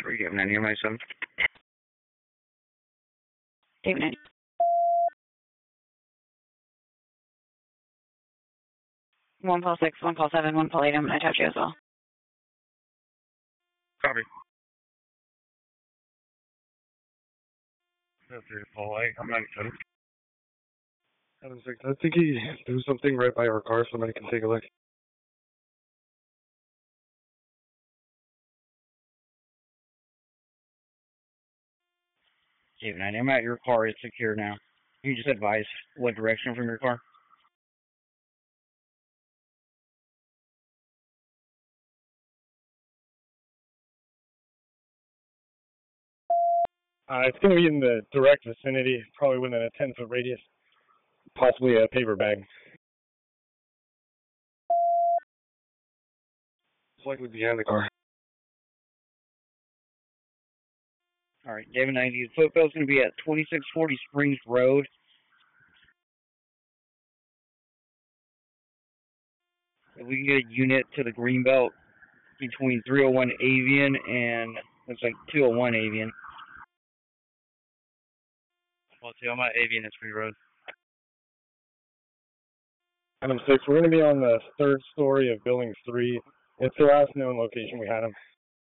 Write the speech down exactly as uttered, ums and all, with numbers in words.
three, David ninety, M I seven. David ninety. One Paul six, one Paul seven, one Paul eight, I'm going to touch you as well. Copy. That's three, Paul eight, I'm ninety-seven. seven six, I think he threw something right by our car, somebody can take a look. David ninety, I'm at your car, it's secure now. Can you just advise what direction from your car? Uh, it's going to be in the direct vicinity, probably within a ten foot radius, possibly a paper bag. It's likely behind the car. All right, David ninety, the football's going to be at twenty-six forty Springs Road. If we can get a unit to the Greenbelt between three oh one Avian and looks like two oh one Avian. Well, two, I'm at Avian and Springs Road. Item six, we're going to be on the third story of building three. It's the last known location we had him.